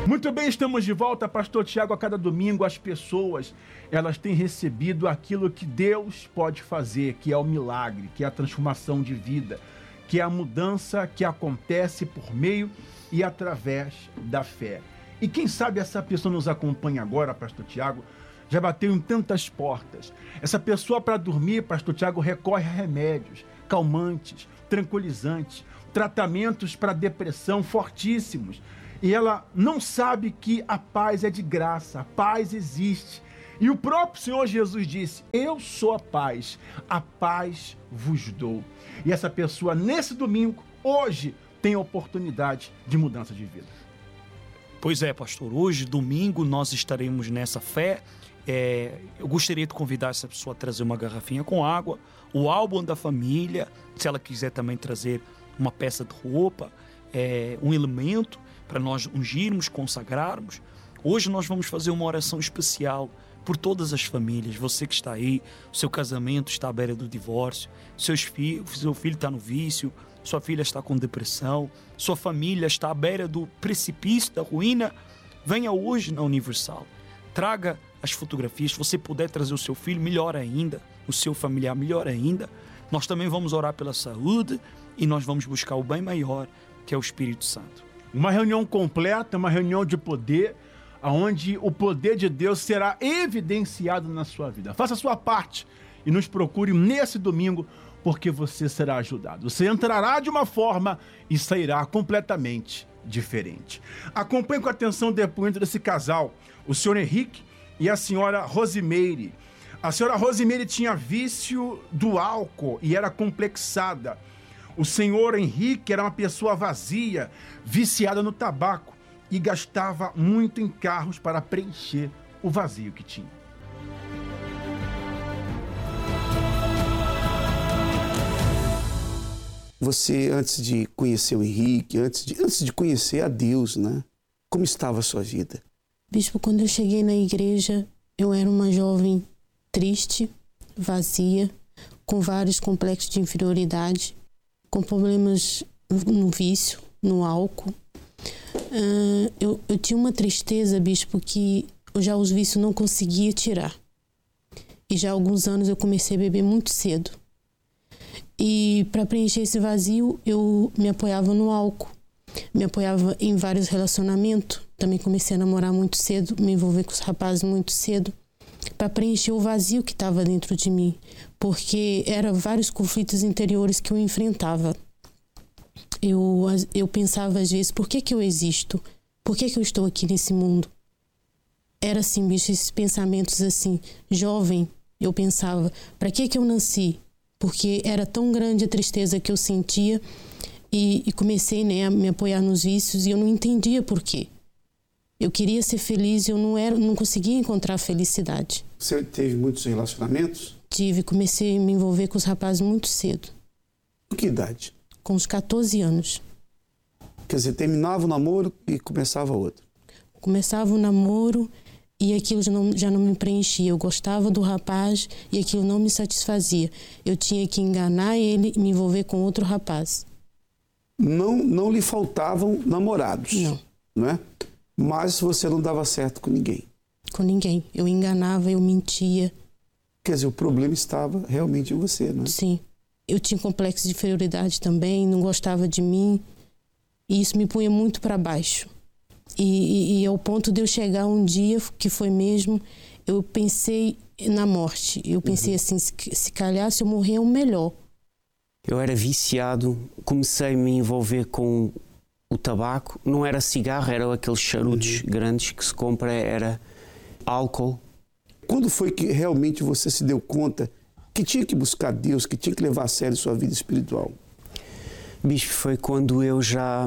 Muito bem, estamos de volta, Pastor Tiago. A cada domingo as pessoas, elas têm recebido aquilo que Deus pode fazer, que é o milagre, que é a transformação de vida, que é a mudança que acontece por meio e através da fé. E quem sabe essa pessoa nos acompanha agora, Pastor Tiago, já bateu em tantas portas. Essa pessoa, para dormir, Pastor Tiago, recorre a remédios, calmantes, tranquilizantes, tratamentos para depressão fortíssimos. E ela não sabe que a paz é de graça, a paz existe. E o próprio Senhor Jesus disse: eu sou a paz vos dou. E essa pessoa, nesse domingo, hoje, tem a oportunidade de mudança de vida. Pois é, pastor, hoje, domingo, nós estaremos nessa fé. Eu gostaria de convidar essa pessoa a trazer uma garrafinha com água, o álbum da família, se ela quiser também trazer uma peça de roupa, um elemento para nós ungirmos, consagrarmos. Hoje nós vamos fazer uma oração especial por todas as famílias. Você que está aí, o seu casamento está à beira do divórcio, seu filho está no vício, sua filha está com depressão, sua família está à beira do precipício, da ruína. Venha hoje na Universal, traga as fotografias. Se você puder trazer o seu filho, melhor ainda, o seu familiar, melhor ainda. Nós também vamos orar pela saúde e nós vamos buscar o bem maior, que é o Espírito Santo. Uma reunião completa, uma reunião de poder, onde o poder de Deus será evidenciado na sua vida. Faça a sua parte e nos procure nesse domingo, porque você será ajudado. Você entrará de uma forma e sairá completamente diferente. Acompanhe com atenção o depoimento desse casal, o senhor Henrique e a senhora Rosimeire. A senhora Rosimeire tinha vício do álcool e era complexada. O senhor Henrique era uma pessoa vazia, viciada no tabaco e gastava muito em carros para preencher o vazio que tinha. Você, antes de conhecer o Henrique, antes de conhecer a Deus, né? Como estava a sua vida? Bispo, quando eu cheguei na igreja, eu era uma jovem triste, vazia, com vários complexos de inferioridade, com problemas no vício, no álcool. Eu tinha uma tristeza, bispo, que já os vícios não conseguia tirar. E já há alguns anos eu comecei a beber muito cedo. E para preencher esse vazio, eu me apoiava no álcool, me apoiava em vários relacionamentos. Também comecei a namorar muito cedo, me envolver com os rapazes muito cedo, para preencher o vazio que estava dentro de mim, porque eram vários conflitos interiores que eu enfrentava. Eu pensava às vezes, por que eu existo? Por que eu estou aqui nesse mundo? Era assim, bicho, esses pensamentos assim, jovem, eu pensava, para que eu nasci? Porque era tão grande a tristeza que eu sentia e comecei, né, a me apoiar nos vícios e eu não entendia por quê. Eu queria ser feliz e eu não conseguia encontrar felicidade. Você teve muitos relacionamentos? Tive, comecei a me envolver com os rapazes muito cedo. Com que idade? Com uns 14 anos. Quer dizer, terminava o namoro e começava outro? Começava o namoro e aquilo já não me preenchia. Eu gostava do rapaz e aquilo não me satisfazia. Eu tinha que enganar ele e me envolver com outro rapaz. Não lhe faltavam namorados? Não é? Mas você não dava certo com ninguém? Com ninguém. Eu enganava, eu mentia. Quer dizer, o problema estava realmente em você, não é? Sim. Eu tinha complexo de inferioridade também, não gostava de mim. E isso me punha muito para baixo. E ao ponto de eu chegar um dia, que foi mesmo, eu pensei na morte. Eu pensei assim, se calhar se eu morrer é o melhor. Eu era viciado, comecei a me envolver com o tabaco. Não era cigarro, eram aqueles charutos grandes que se compra, era álcool. Quando foi que realmente você se deu conta que tinha que buscar Deus, que tinha que levar a sério sua vida espiritual? Bispo, foi quando eu já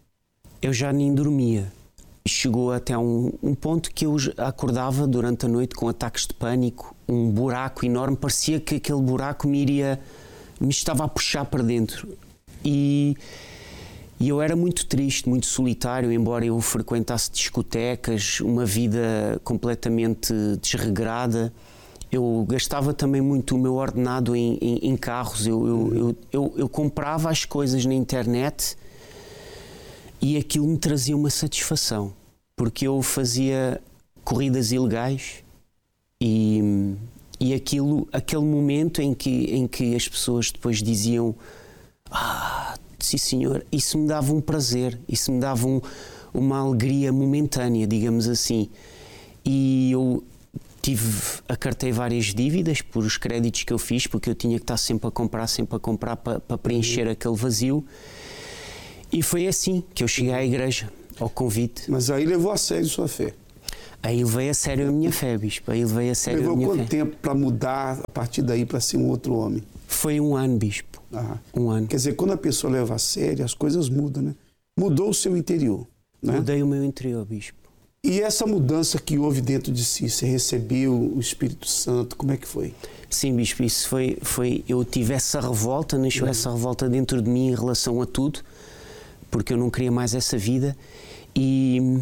nem dormia. Chegou até um ponto que eu acordava durante a noite com ataques de pânico, um buraco enorme, parecia que aquele buraco me estava a puxar para dentro. E eu era muito triste, muito solitário, embora eu frequentasse discotecas, uma vida completamente desregrada. Eu gastava também muito o meu ordenado em carros. Eu comprava as coisas na internet e aquilo me trazia uma satisfação. porque eu fazia corridas ilegais e aquele momento em que as pessoas depois diziam: sim senhor, isso me dava um prazer, isso me dava uma alegria momentânea, digamos assim. E eu acartei várias dívidas por os créditos que eu fiz, porque eu tinha que estar sempre a comprar para preencher aquele vazio. E foi assim que eu cheguei à igreja, ao convite. Mas aí levou a sério sua fé? Aí levei a sério a minha fé, bispo. Aí levei a sério levou a minha quanto fé. tempo para mudar a partir daí para ser um outro homem? Foi 1 ano, bispo. Um ano. Quer dizer, quando a pessoa leva a sério, as coisas mudam, né? Mudou o seu interior, né? Mudei o meu interior, bispo. E essa mudança que houve dentro de si, você recebeu o Espírito Santo, como é que foi? Sim, bispo, isso foi eu tive essa revolta, nasceu essa revolta dentro de mim em relação a tudo, porque eu não queria mais essa vida. E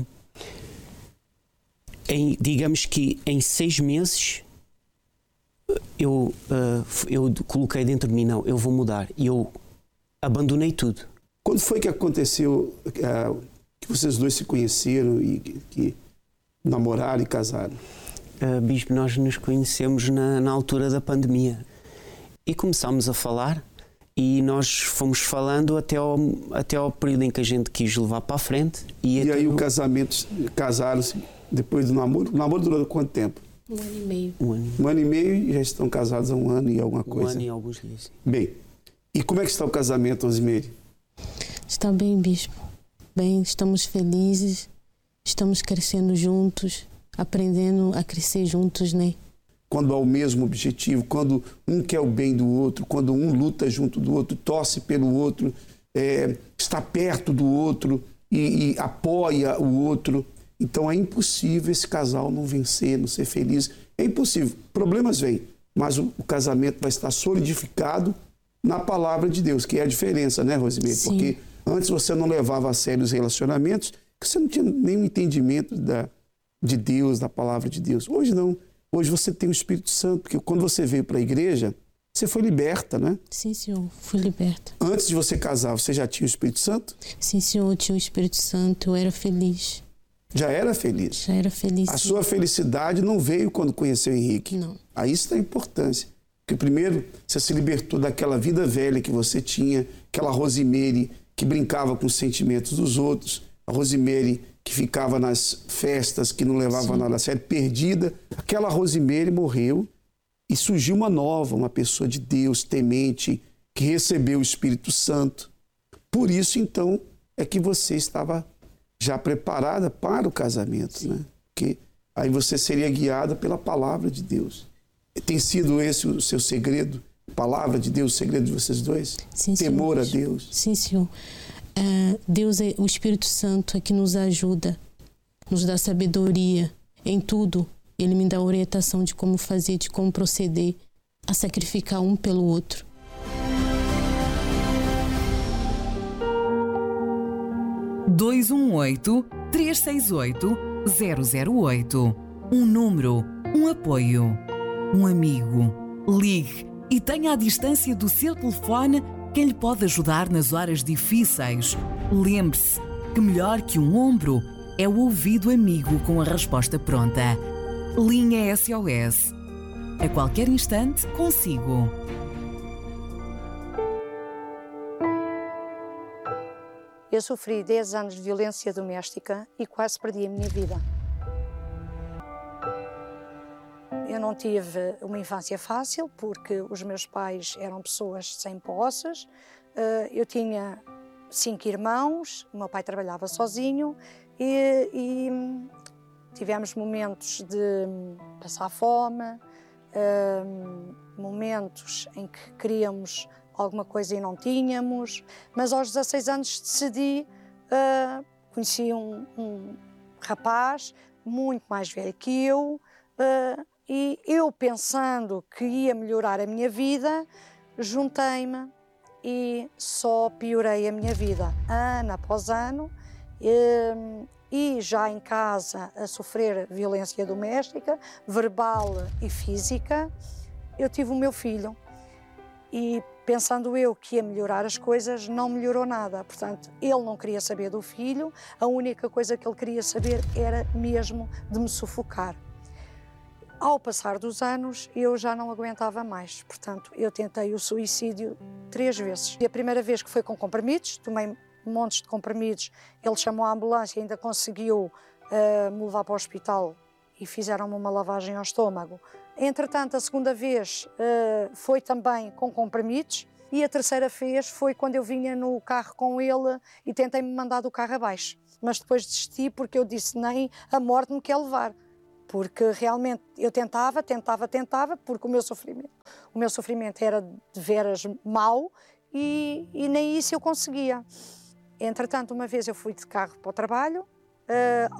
digamos que em 6 meses eu coloquei dentro de mim: não, eu vou mudar. E eu abandonei tudo. Quando foi que aconteceu que vocês dois se conheceram e que namoraram e casaram? Bispo, nós nos conhecemos na altura da pandemia e começámos a falar, e nós fomos falando até ao período em que a gente quis levar para a frente. E aí o casamento, casaram-se depois do namoro? O namoro durou quanto tempo? 1 ano e meio. 1 ano e meio, e já estão casados há 1 ano e alguma coisa. 1 ano e alguns dias. Bem, e como é que está o casamento, Rosimeire? Está bem, bispo. Bem, estamos felizes, estamos crescendo juntos, aprendendo a crescer juntos, né? Quando há o mesmo objetivo, quando um quer o bem do outro, quando um luta junto do outro, torce pelo outro, está perto do outro e apoia o outro. Então é impossível esse casal não vencer, não ser feliz. É impossível. Problemas vêm, mas o casamento vai estar solidificado na palavra de Deus, que é a diferença, né, Rosimeire? Sim. Porque antes você não levava a sério os relacionamentos, porque você não tinha nenhum entendimento de Deus, da palavra de Deus. Hoje não. Hoje você tem o Espírito Santo, porque quando você veio para a igreja, você foi liberta, né? Sim, senhor, fui liberta. Antes de você casar, você já tinha o Espírito Santo? Sim, senhor, eu tinha o Espírito Santo, eu era feliz. Já era feliz? Já era feliz. A sim. sua felicidade não veio quando conheceu o Henrique? Não. Aí isso tem importância. Porque primeiro, você se libertou daquela vida velha que você tinha, aquela Rosimeire que brincava com os sentimentos dos outros, a Rosimeire que ficava nas festas, que não levava nada a sério, perdida. Aquela Rosimeire morreu e surgiu uma nova, uma pessoa de Deus, temente, que recebeu o Espírito Santo. Por isso, então, é que você estava já preparada para o casamento, né? Porque aí você seria guiada pela palavra de Deus. Tem sido esse o seu segredo? Palavra de Deus, o segredo de vocês dois? Sim, temor senhor. a Deus? Sim, senhor. Deus, o Espírito Santo é que nos ajuda, nos dá sabedoria em tudo. Ele me dá orientação de como fazer, de como proceder, a sacrificar um pelo outro. (218-368-008) Um número, um apoio, um amigo. Ligue e tenha à distância do seu telefone quem lhe pode ajudar nas horas difíceis. Lembre-se que melhor que um ombro é o ouvido amigo com a resposta pronta. Linha SOS. A qualquer instante, consigo. Eu sofri 10 anos de violência doméstica e quase perdi a minha vida. Eu não tive uma infância fácil porque os meus pais eram pessoas sem posses. Eu tinha 5 irmãos, o meu pai trabalhava sozinho e tivemos momentos de passar fome, momentos em que queríamos alguma coisa e não tínhamos, mas aos 16 anos decidi, conheci um rapaz muito mais velho que eu, e eu pensando que ia melhorar a minha vida, juntei-me e só piorei a minha vida, ano após ano, e já em casa a sofrer violência doméstica, verbal e física. Eu tive o meu filho E pensando eu que ia melhorar as coisas, não melhorou nada. Portanto, ele não queria saber do filho, a única coisa que ele queria saber era mesmo de me sufocar. Ao passar dos anos, eu já não aguentava mais. Portanto, eu tentei o suicídio 3 vezes. E a primeira vez que foi com comprimidos, tomei montes de comprimidos, ele chamou a ambulância e ainda conseguiu me levar para o hospital e fizeram-me uma lavagem ao estômago. Entretanto, a segunda vez foi também com comprimidos e a terceira vez foi quando eu vinha no carro com ele e tentei-me mandar do carro abaixo. Mas depois desisti porque eu disse nem a morte me quer levar. Porque realmente eu tentava, porque o meu sofrimento era de veras mau e nem isso eu conseguia. Entretanto, uma vez eu fui de carro para o trabalho,